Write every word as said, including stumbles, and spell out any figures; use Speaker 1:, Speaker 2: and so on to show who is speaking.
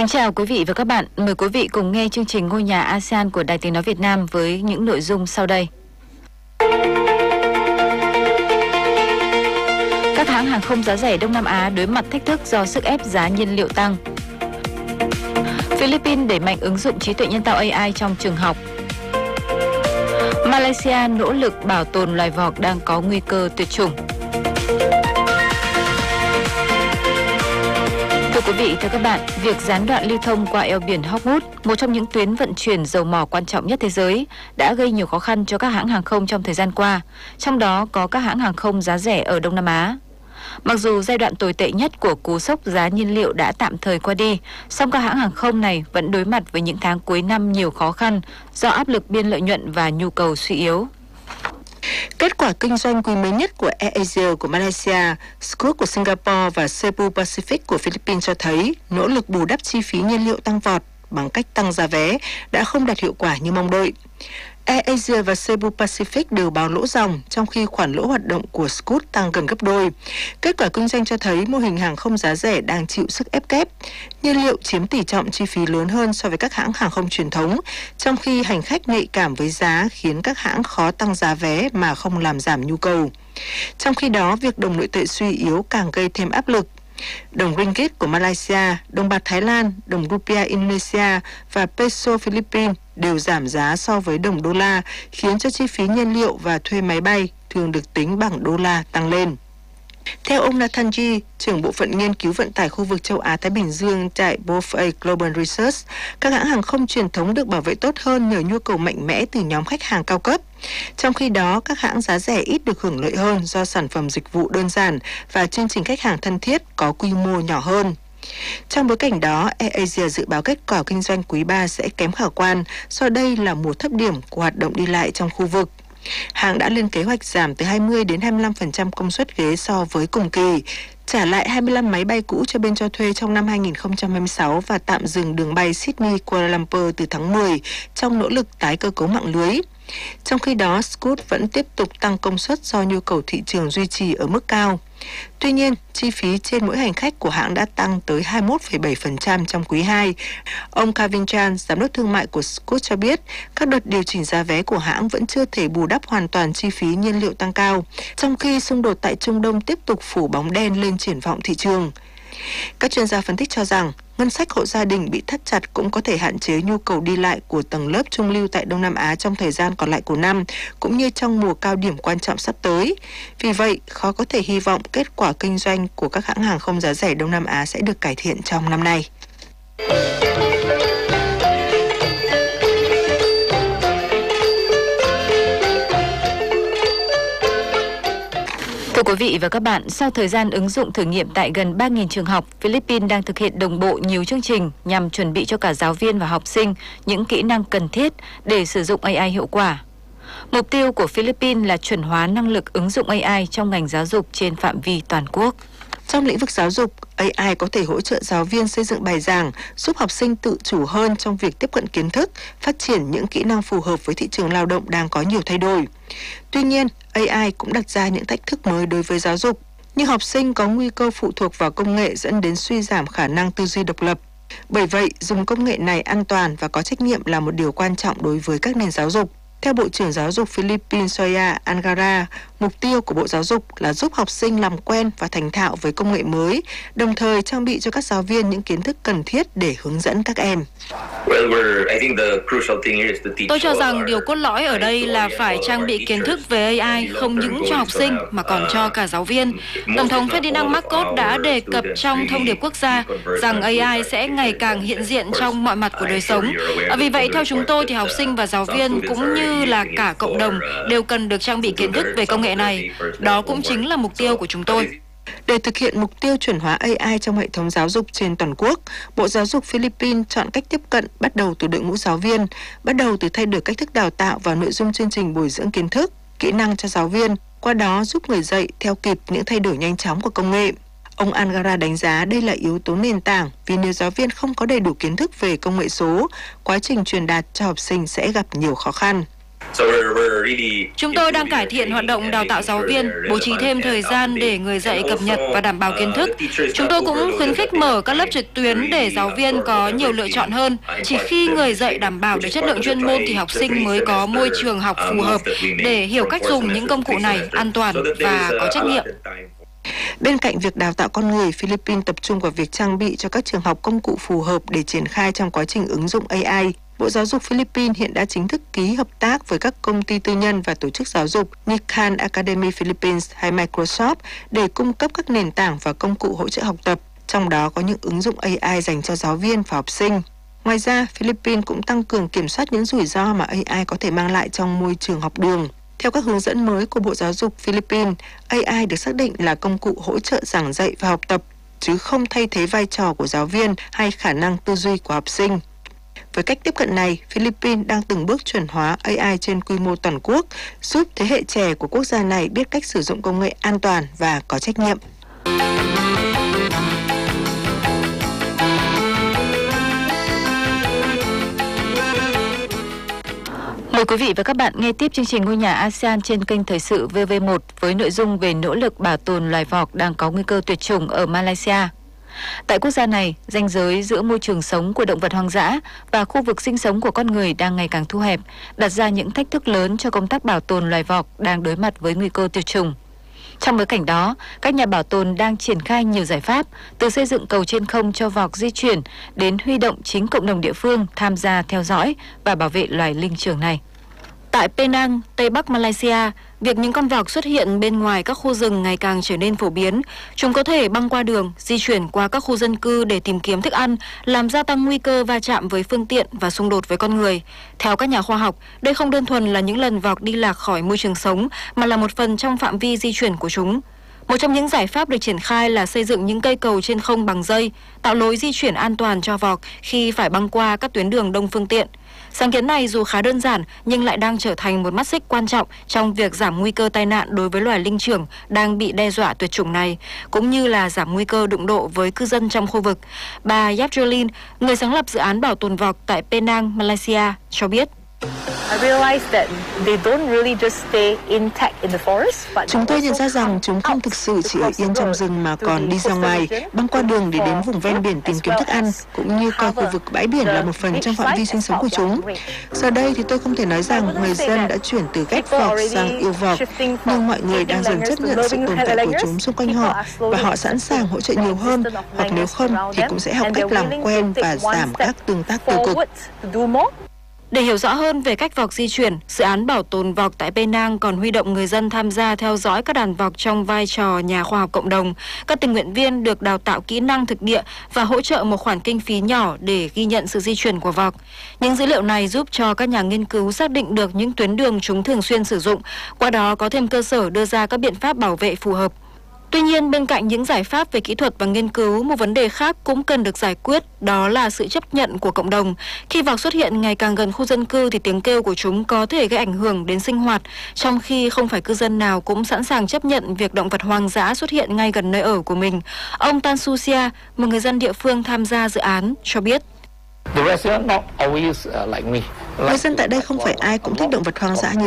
Speaker 1: Kính chào quý vị và các bạn. Mời quý vị cùng nghe chương trình Ngôi nhà a sê an của Đài Tiếng nói Việt Nam với những nội dung sau đây. Các hãng hàng không giá rẻ Đông Nam Á đối mặt thách thức do sức ép giá nhiên liệu tăng. Philippines đẩy mạnh ứng dụng trí tuệ nhân tạo a i trong trường học. Malaysia nỗ lực bảo tồn loài vọc đang có nguy cơ tuyệt chủng. Thưa quý vị, thưa các bạn, việc gián đoạn lưu thông qua eo biển Hormuz, một trong những tuyến vận chuyển dầu mỏ quan trọng nhất thế giới, đã gây nhiều khó khăn cho các hãng hàng không trong thời gian qua, trong đó có các hãng hàng không giá rẻ ở Đông Nam Á. Mặc dù giai đoạn tồi tệ nhất của cú sốc giá nhiên liệu đã tạm thời qua đi, song các hãng hàng không này vẫn đối mặt với những tháng cuối năm nhiều khó khăn do áp lực biên lợi nhuận và nhu cầu suy yếu.
Speaker 2: Kết quả kinh doanh quý mới nhất của AirAsia của Malaysia, Scoot của Singapore và Cebu Pacific của Philippines cho thấy nỗ lực bù đắp chi phí nhiên liệu tăng vọt bằng cách tăng giá vé đã không đạt hiệu quả như mong đợi. AirAsia và Cebu Pacific đều báo lỗ ròng, trong khi khoản lỗ hoạt động của Scoot tăng gần gấp đôi. Kết quả kinh doanh cho thấy mô hình hàng không giá rẻ đang chịu sức ép kép. Nhiên liệu chiếm tỷ trọng chi phí lớn hơn so với các hãng hàng không truyền thống, trong khi hành khách nhạy cảm với giá khiến các hãng khó tăng giá vé mà không làm giảm nhu cầu. Trong khi đó, việc đồng nội tệ suy yếu càng gây thêm áp lực. Đồng ringgit của Malaysia, đồng bạc Thái Lan, đồng rupiah Indonesia và peso Philippines đều giảm giá so với đồng đô la, khiến cho chi phí nhiên liệu và thuê máy bay thường được tính bằng đô la tăng lên. Theo ông Nathan G, trưởng bộ phận nghiên cứu vận tải khu vực châu Á-Thái Bình Dương tại bê o ép a Global Research, các hãng hàng không truyền thống được bảo vệ tốt hơn nhờ nhu cầu mạnh mẽ từ nhóm khách hàng cao cấp. Trong khi đó, các hãng giá rẻ ít được hưởng lợi hơn do sản phẩm dịch vụ đơn giản và chương trình khách hàng thân thiết có quy mô nhỏ hơn. Trong bối cảnh đó, AirAsia dự báo kết quả kinh doanh quý ba sẽ kém khả quan do đây là mùa thấp điểm của hoạt động đi lại trong khu vực. Hãng đã lên kế hoạch giảm từ hai mươi đến hai mươi lăm phần trăm công suất ghế so với cùng kỳ, trả lại hai mươi lăm máy bay cũ cho bên cho thuê trong năm hai nghìn không trăm hai mươi sáu và tạm dừng đường bay Sydney Kuala Lumpur từ tháng mười trong nỗ lực tái cơ cấu mạng lưới. Trong khi đó, Scoot vẫn tiếp tục tăng công suất do nhu cầu thị trường duy trì ở mức cao. Tuy nhiên, chi phí trên mỗi hành khách của hãng đã tăng tới hai mươi mốt phẩy bảy phần trăm trong quý hai. Ông Kevin Chan, giám đốc thương mại của Scoot cho biết, các đợt điều chỉnh giá vé của hãng vẫn chưa thể bù đắp hoàn toàn chi phí nhiên liệu tăng cao, trong khi xung đột tại Trung Đông tiếp tục phủ bóng đen lên triển vọng thị trường. Các chuyên gia phân tích cho rằng, ngân sách hộ gia đình bị thắt chặt cũng có thể hạn chế nhu cầu đi lại của tầng lớp trung lưu tại Đông Nam Á trong thời gian còn lại của năm, cũng như trong mùa cao điểm quan trọng sắp tới. Vì vậy, khó có thể hy vọng kết quả kinh doanh của các hãng hàng không giá rẻ Đông Nam Á sẽ được cải thiện trong năm nay.
Speaker 1: Thưa quý vị và các bạn, sau thời gian ứng dụng thử nghiệm tại gần ba nghìn trường học, Philippines đang thực hiện đồng bộ nhiều chương trình nhằm chuẩn bị cho cả giáo viên và học sinh những kỹ năng cần thiết để sử dụng a i hiệu quả. Mục tiêu của Philippines là chuẩn hóa năng lực ứng dụng a i trong ngành giáo dục trên phạm vi toàn quốc.
Speaker 2: Trong lĩnh vực giáo dục, a i có thể hỗ trợ giáo viên xây dựng bài giảng, giúp học sinh tự chủ hơn trong việc tiếp cận kiến thức, phát triển những kỹ năng phù hợp với thị trường lao động đang có nhiều thay đổi. Tuy nhiên, a i cũng đặt ra những thách thức mới đối với giáo dục, như học sinh có nguy cơ phụ thuộc vào công nghệ dẫn đến suy giảm khả năng tư duy độc lập. Bởi vậy, dùng công nghệ này an toàn và có trách nhiệm là một điều quan trọng đối với các nền giáo dục. Theo Bộ trưởng Giáo dục Philippines Soya Angara, mục tiêu của Bộ Giáo dục là giúp học sinh làm quen và thành thạo với công nghệ mới, đồng thời trang bị cho các giáo viên những kiến thức cần thiết để hướng dẫn các em.
Speaker 3: Tôi cho rằng điều cốt lõi ở đây là phải trang bị kiến thức về a i không những cho học sinh mà còn cho cả giáo viên. Tổng thống Ferdinand Marcos đã đề cập trong thông điệp quốc gia rằng a i sẽ ngày càng hiện diện trong mọi mặt của đời sống. Vì vậy, theo chúng tôi thì học sinh và giáo viên cũng như là cả cộng đồng đều cần được trang bị kiến thức về công nghệ này. Đó cũng chính là mục tiêu của chúng tôi.
Speaker 2: Để thực hiện mục tiêu chuẩn hóa a i trong hệ thống giáo dục trên toàn quốc, Bộ Giáo dục Philippines chọn cách tiếp cận bắt đầu từ đội ngũ giáo viên, bắt đầu từ thay đổi cách thức đào tạo và nội dung chương trình bồi dưỡng kiến thức, kỹ năng cho giáo viên, qua đó giúp người dạy theo kịp những thay đổi nhanh chóng của công nghệ. Ông Angara đánh giá đây là yếu tố nền tảng vì nếu giáo viên không có đầy đủ kiến thức về công nghệ số, quá trình truyền đạt cho học sinh sẽ gặp nhiều khó khăn.
Speaker 3: Chúng tôi đang cải thiện hoạt động đào tạo giáo viên, bố trí thêm thời gian để người dạy cập nhật và đảm bảo kiến thức. Chúng tôi cũng khuyến khích mở các lớp trực tuyến để giáo viên có nhiều lựa chọn hơn. Chỉ khi người dạy đảm bảo được chất lượng chuyên môn thì học sinh mới có môi trường học phù hợp để hiểu cách dùng những công cụ này an toàn và có trách nhiệm.
Speaker 2: Bên cạnh việc đào tạo con người, Philippines tập trung vào việc trang bị cho các trường học công cụ phù hợp để triển khai trong quá trình ứng dụng a i. Bộ Giáo dục Philippines hiện đã chính thức ký hợp tác với các công ty tư nhân và tổ chức giáo dục như Khan Academy Philippines hay Microsoft để cung cấp các nền tảng và công cụ hỗ trợ học tập, trong đó có những ứng dụng a i dành cho giáo viên và học sinh. Ngoài ra, Philippines cũng tăng cường kiểm soát những rủi ro mà a i có thể mang lại trong môi trường học đường. Theo các hướng dẫn mới của Bộ Giáo dục Philippines, a i được xác định là công cụ hỗ trợ giảng dạy và học tập, chứ không thay thế vai trò của giáo viên hay khả năng tư duy của học sinh. Với cách tiếp cận này, Philippines đang từng bước chuẩn hóa a i trên quy mô toàn quốc, giúp thế hệ trẻ của quốc gia này biết cách sử dụng công nghệ an toàn và có trách nhiệm.
Speaker 1: Mời quý vị và các bạn nghe tiếp chương trình Ngôi nhà a sê an trên kênh Thời sự vê vê một với nội dung về nỗ lực bảo tồn loài vọc đang có nguy cơ tuyệt chủng ở Malaysia. Tại quốc gia này, ranh giới giữa môi trường sống của động vật hoang dã và khu vực sinh sống của con người đang ngày càng thu hẹp, đặt ra những thách thức lớn cho công tác bảo tồn loài vọc đang đối mặt với nguy cơ tuyệt chủng. Trong bối cảnh đó, các nhà bảo tồn đang triển khai nhiều giải pháp, từ xây dựng cầu trên không cho vọc di chuyển đến huy động chính cộng đồng địa phương tham gia theo dõi và bảo vệ loài linh trưởng này. Tại Penang, Tây Bắc Malaysia, việc những con vọc xuất hiện bên ngoài các khu rừng ngày càng trở nên phổ biến. Chúng có thể băng qua đường, di chuyển qua các khu dân cư để tìm kiếm thức ăn, làm gia tăng nguy cơ va chạm với phương tiện và xung đột với con người. Theo các nhà khoa học, đây không đơn thuần là những lần vọc đi lạc khỏi môi trường sống, mà là một phần trong phạm vi di chuyển của chúng. Một trong những giải pháp được triển khai là xây dựng những cây cầu trên không bằng dây, tạo lối di chuyển an toàn cho vọc khi phải băng qua các tuyến đường đông phương tiện. Sáng kiến này dù khá đơn giản nhưng lại đang trở thành một mắt xích quan trọng trong việc giảm nguy cơ tai nạn đối với loài linh trưởng đang bị đe dọa tuyệt chủng này, cũng như là giảm nguy cơ đụng độ với cư dân trong khu vực. Bà Yap-Jolin, người sáng lập dự án bảo tồn vọc tại Penang, Malaysia, cho biết.
Speaker 2: Chúng tôi nhận ra rằng chúng không thực sự chỉ ở yên trong rừng mà còn đi ra ngoài, băng qua đường để đến vùng ven biển tìm kiếm thức ăn, cũng như coi khu vực bãi biển là một phần trong phạm vi sinh sống của chúng. Giờ đây thì tôi không thể nói rằng người dân đã chuyển từ ghét vọc sang yêu vọc, nhưng mọi người đang dần chấp nhận sự tồn tại của chúng xung quanh họ và họ sẵn sàng hỗ trợ nhiều hơn, hoặc nếu không thì cũng sẽ học cách làm quen và giảm các tương tác tiêu cực.
Speaker 3: Để hiểu rõ hơn về cách vọc di chuyển, dự án bảo tồn vọc tại Penang còn huy động người dân tham gia theo dõi các đàn vọc trong vai trò nhà khoa học cộng đồng. Các tình nguyện viên được đào tạo kỹ năng thực địa và hỗ trợ một khoản kinh phí nhỏ để ghi nhận sự di chuyển của vọc. Những dữ liệu này giúp cho các nhà nghiên cứu xác định được những tuyến đường chúng thường xuyên sử dụng, qua đó có thêm cơ sở đưa ra các biện pháp bảo vệ phù hợp. Tuy nhiên, bên cạnh những giải pháp về kỹ thuật và nghiên cứu, một vấn đề khác cũng cần được giải quyết, đó là sự chấp nhận của cộng đồng. Khi vọc xuất hiện ngày càng gần khu dân cư thì tiếng kêu của chúng có thể gây ảnh hưởng đến sinh hoạt, trong khi không phải cư dân nào cũng sẵn sàng chấp nhận việc động vật hoang dã xuất hiện ngay gần nơi ở của mình. Ông Tan Susia, một người dân địa phương tham gia dự án, cho biết.
Speaker 2: Người dân tại đây không phải ai cũng thích động vật hoang dã như